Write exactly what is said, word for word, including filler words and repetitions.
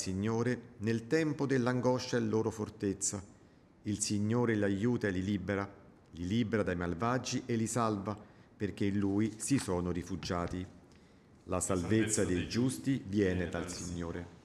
Signore nel tempo dell'angoscia è loro fortezza. Il Signore li aiuta e li libera, li libera dai malvagi e li salva, perché in Lui si sono rifugiati. La salvezza dei giusti viene dal Signore.